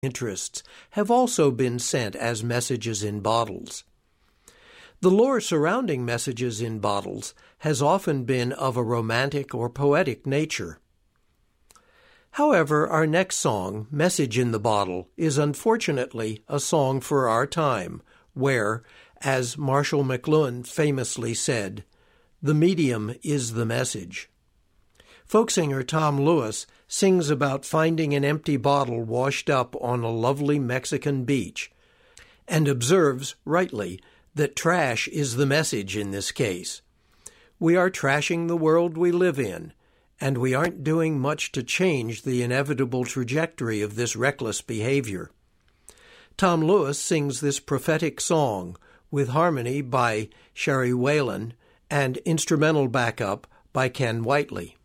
interests have also been sent as messages in bottles. The lore surrounding messages in bottles has often been of a romantic or poetic nature. However, our next song, Message in the Bottle, is unfortunately a song for our time, where, as Marshall McLuhan famously said, "The medium is the message." Folk singer Tom Lewis sings about finding an empty bottle washed up on a lovely Mexican beach, and observes, rightly, that trash is the message in this case. We are trashing the world we live in, and we aren't doing much to change the inevitable trajectory of this reckless behavior. Tom Lewis sings this prophetic song with harmony by Sherry Whalen and instrumental backup by Ken Whiteley.